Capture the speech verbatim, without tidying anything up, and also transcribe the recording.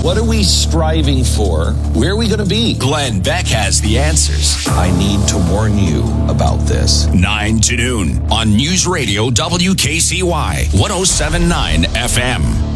What are we striving for? Where are we going to be? Glenn Beck has the answers. I need to warn you about this. nine to noon on News Radio W K C Y one oh seven point nine F M.